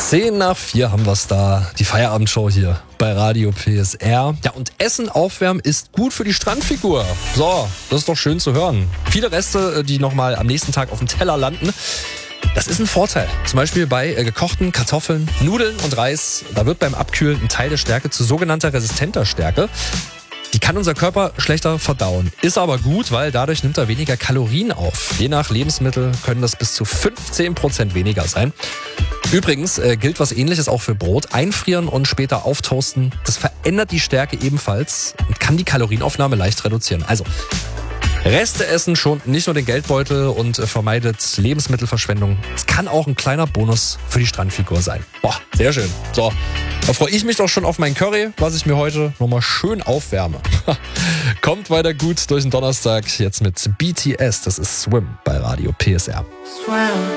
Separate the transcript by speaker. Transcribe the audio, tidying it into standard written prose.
Speaker 1: 3:10 haben wir es da. Die Feierabendshow hier bei Radio PSR. Ja, und Essen aufwärmen ist gut für die Strandfigur. So, das ist doch schön zu hören. Viele Reste, die nochmal am nächsten Tag auf dem Teller landen, das ist ein Vorteil. Zum Beispiel bei gekochten Kartoffeln, Nudeln und Reis. Da wird beim Abkühlen ein Teil der Stärke zu sogenannter resistenter Stärke. Die kann unser Körper schlechter verdauen. Ist aber gut, weil dadurch nimmt er weniger Kalorien auf. Je nach Lebensmittel können das bis zu 15% weniger sein. Übrigens gilt was Ähnliches auch für Brot. Einfrieren und später auftoasten, das verändert die Stärke ebenfalls und kann die Kalorienaufnahme leicht reduzieren. Also Reste essen schont nicht nur den Geldbeutel und vermeidet Lebensmittelverschwendung. Es kann auch ein kleiner Bonus für die Strandfigur sein. Boah, sehr schön. So, da freue ich mich doch schon auf mein Curry, was ich mir heute nochmal schön aufwärme. Kommt weiter gut durch den Donnerstag. Jetzt mit BTS. Das ist Swim bei Radio PSR.